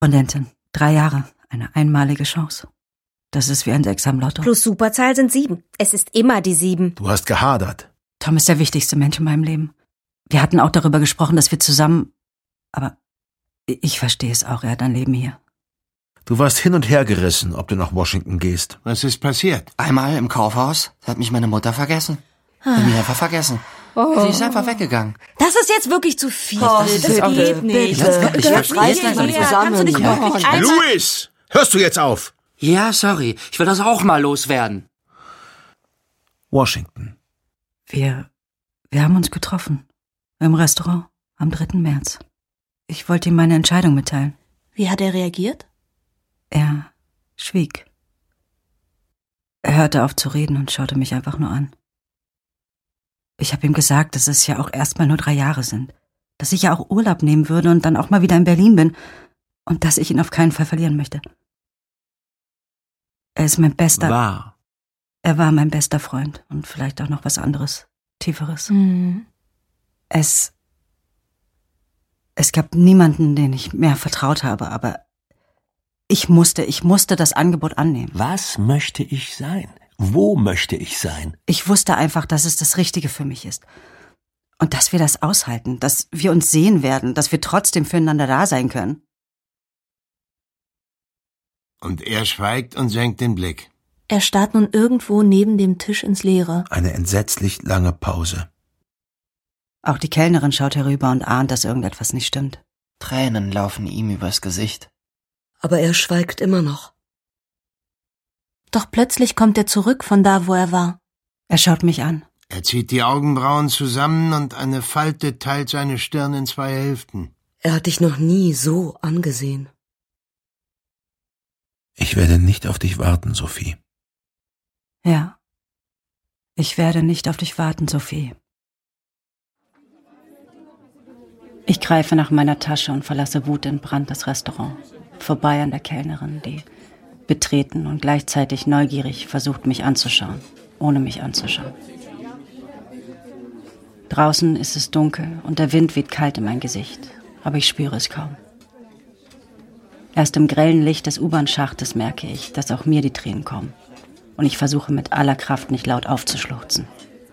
Korrespondentin. 3 Jahre. Eine einmalige Chance. Das ist wie ein 6 am Lotto. Plus Superzahl sind 7. Es ist immer die 7. Du hast gehadert. Tom ist der wichtigste Mensch in meinem Leben. Wir hatten auch darüber gesprochen, dass wir zusammen... Aber ich verstehe es auch, er hat ein Leben hier. Du warst hin und her gerissen, ob du nach Washington gehst. Was ist passiert? Einmal im Kaufhaus hat mich meine Mutter vergessen. Hat mich einfach vergessen. Sie ist einfach weggegangen. Das ist jetzt wirklich zu viel. Das geht nicht. Ich reiß langsam zusammen. Louis! Hörst du jetzt auf? Ja, sorry. Ich will das auch mal loswerden. Washington. Wir haben uns getroffen. Im Restaurant. Am 3. März. Ich wollte ihm meine Entscheidung mitteilen. Wie hat er reagiert? Er schwieg. Er hörte auf zu reden und schaute mich einfach nur an. Ich habe ihm gesagt, dass es ja auch erstmal nur 3 Jahre sind. Dass ich ja auch Urlaub nehmen würde und dann auch mal wieder in Berlin bin. Und dass ich ihn auf keinen Fall verlieren möchte. Er ist mein bester... Er war mein bester Freund und vielleicht auch noch was anderes, Tieferes. Mhm. Es gab niemanden, den ich mehr vertraut habe, aber ich musste das Angebot annehmen. Was möchte ich sein? Wo möchte ich sein? Ich wusste einfach, dass es das Richtige für mich ist. Und dass wir das aushalten, dass wir uns sehen werden, dass wir trotzdem füreinander da sein können. Und er schweigt und senkt den Blick. Er starrt nun irgendwo neben dem Tisch ins Leere. Eine entsetzlich lange Pause. Auch die Kellnerin schaut herüber und ahnt, dass irgendetwas nicht stimmt. Tränen laufen ihm übers Gesicht. Aber er schweigt immer noch. Doch plötzlich kommt er zurück von da, wo er war. Er schaut mich an. Er zieht die Augenbrauen zusammen und eine Falte teilt seine Stirn in 2 Hälften. Er hat dich noch nie so angesehen. Ich werde nicht auf dich warten, Sophie. Ja. Ich werde nicht auf dich warten, Sophie. Ich greife nach meiner Tasche und verlasse wutentbrannt das Restaurant. Vorbei an der Kellnerin, die betreten und gleichzeitig neugierig versucht, mich anzuschauen, ohne mich anzuschauen. Draußen ist es dunkel und der Wind weht kalt in mein Gesicht, aber ich spüre es kaum. Erst im grellen Licht des U-Bahn-Schachtes merke ich, dass auch mir die Tränen kommen. Und ich versuche mit aller Kraft nicht laut aufzuschluchzen.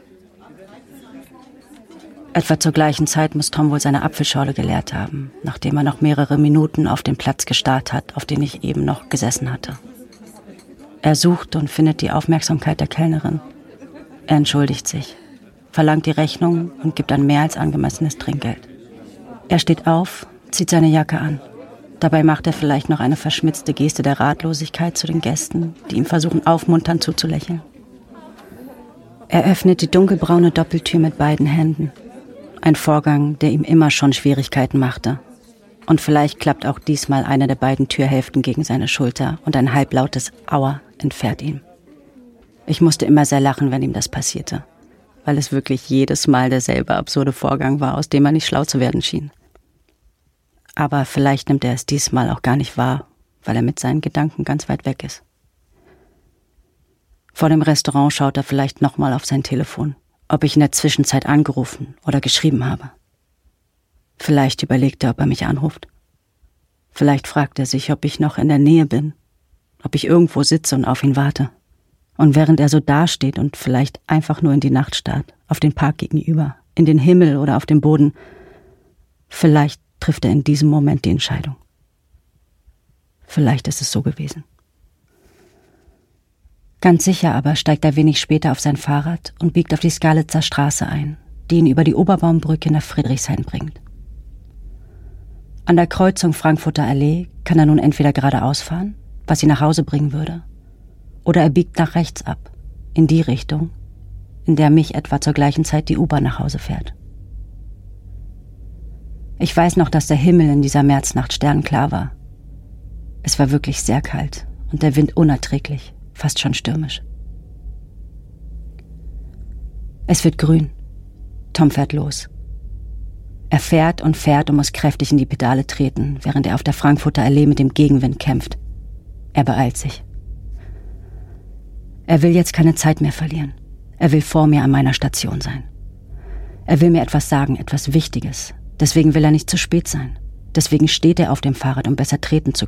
Etwa zur gleichen Zeit muss Tom wohl seine Apfelschorle geleert haben, nachdem er noch mehrere Minuten auf den Platz gestarrt hat, auf den ich eben noch gesessen hatte. Er sucht und findet die Aufmerksamkeit der Kellnerin. Er entschuldigt sich, verlangt die Rechnung und gibt ein mehr als angemessenes Trinkgeld. Er steht auf, zieht seine Jacke an. Dabei macht er vielleicht noch eine verschmitzte Geste der Ratlosigkeit zu den Gästen, die ihm versuchen, aufmunternd zuzulächeln. Er öffnet die dunkelbraune Doppeltür mit beiden Händen. Ein Vorgang, der ihm immer schon Schwierigkeiten machte. Und vielleicht klappt auch diesmal eine der beiden Türhälften gegen seine Schulter und ein halblautes Aua entfernt ihn. Ich musste immer sehr lachen, wenn ihm das passierte, weil es wirklich jedes Mal derselbe absurde Vorgang war, aus dem er nicht schlau zu werden schien. Aber vielleicht nimmt er es diesmal auch gar nicht wahr, weil er mit seinen Gedanken ganz weit weg ist. Vor dem Restaurant schaut er vielleicht nochmal auf sein Telefon, ob ich in der Zwischenzeit angerufen oder geschrieben habe. Vielleicht überlegt er, ob er mich anruft. Vielleicht fragt er sich, ob ich noch in der Nähe bin, ob ich irgendwo sitze und auf ihn warte. Und während er so dasteht und vielleicht einfach nur in die Nacht starrt, auf den Park gegenüber, in den Himmel oder auf den Boden, vielleicht trifft er in diesem Moment die Entscheidung. Vielleicht ist es so gewesen. Ganz sicher aber steigt er wenig später auf sein Fahrrad und biegt auf die Skalitzer Straße ein, die ihn über die Oberbaumbrücke nach Friedrichshain bringt. An der Kreuzung Frankfurter Allee kann er nun entweder geradeaus fahren, was ihn nach Hause bringen würde, oder er biegt nach rechts ab, in die Richtung, in der mich etwa zur gleichen Zeit die U-Bahn nach Hause fährt. Ich weiß noch, dass der Himmel in dieser Märznacht sternklar war. Es war wirklich sehr kalt und der Wind unerträglich, fast schon stürmisch. Es wird grün. Tom fährt los. Er fährt und muss kräftig in die Pedale treten, während er auf der Frankfurter Allee mit dem Gegenwind kämpft. Er beeilt sich. Er will jetzt keine Zeit mehr verlieren. Er will vor mir an meiner Station sein. Er will mir etwas sagen, etwas Wichtiges. Deswegen will er nicht zu spät sein. Deswegen steht er auf dem Fahrrad, um besser treten zu